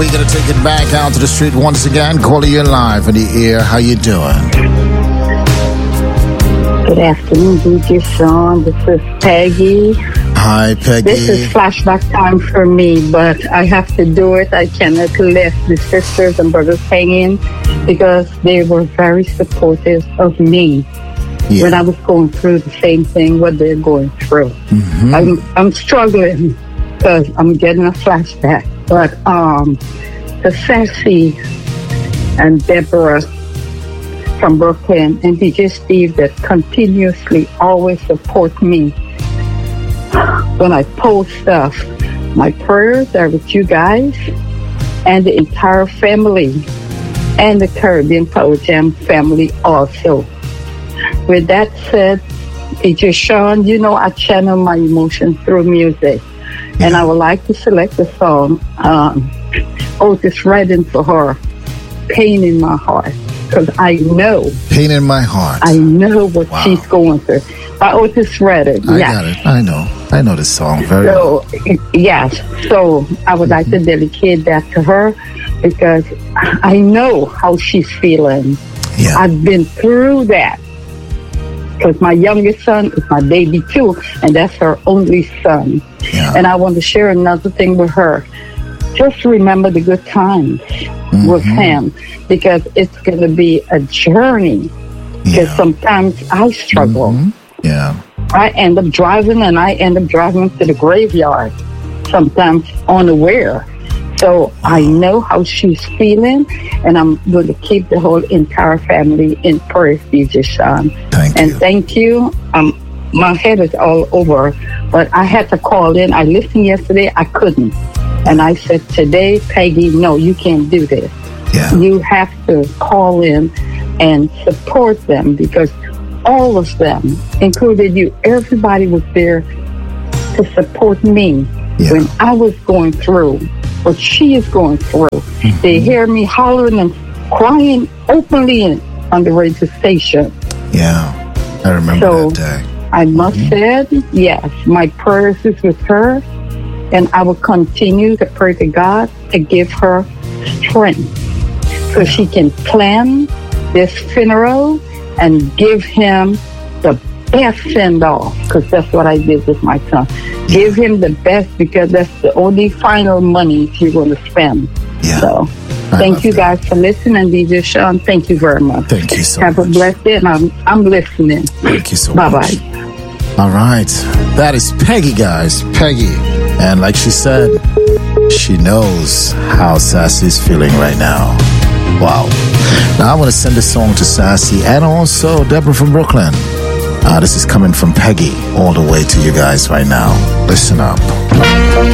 we're going to take it back out to the street once again. Calling you live in the air. How you doing? Good afternoon, DJ Sean. This is Peggy. Hi, Peggy. This is flashback time for me, but I have to do it. I cannot let the sisters and brothers hang in because they were very supportive of me when I was going through the same thing what they're going through. Mm-hmm. I'm struggling because I'm getting a flashback. But the Sassy and Deborah from Brooklyn and DJ Steve that continuously always support me when I post stuff. My prayers are with you guys and the entire family and the Caribbean Power Jam family also. With that said, DJ Sean, you know I channel my emotions through music. And I would like to select a song, Otis Redding for her, Pain in My Heart. Because I know. Pain in My Heart. I know what she's going through. By Otis Redding. I got it. I know this song very well. Yes. So I would like to dedicate that to her because I know how she's feeling. Yeah. I've been through that. Because my youngest son is my baby too, and that's her only son. Yeah. And I want to share another thing with her. Just remember the good times with him, because it's going to be a journey. Because sometimes I struggle. Yeah. I end up driving to the graveyard, sometimes unaware. So I know how she's feeling, and I'm going to keep the whole entire family in prayer, DJ Sean. Thank you. My head is all over, but I had to call in. I listened yesterday. I couldn't. And I said, today, Peggy, no, you can't do this. Yeah. You have to call in and support them because all of them, including you, everybody was there to support me when I was going through what she is going through. They hear me hollering and crying openly on the radio station. Yeah, I remember that day. I must say, yes, my prayers is with her, and I will continue to pray to God to give her strength so she can plan this funeral and give him the best send-off, because that's what I did with my son. Give him the best because that's the only final money you're going to spend. So thank you guys for listening, DJ Sean. Thank you very much. Thank you so much. Have a blessed day, and I'm listening. Thank you so much. Bye-bye. All right. That is Peggy, guys. Peggy. And like she said, she knows how Sassy's feeling right now. Wow. Now I want to send this song to Sassy and also Deborah from Brooklyn. This is coming from Peggy all the way to you guys right now. Listen up.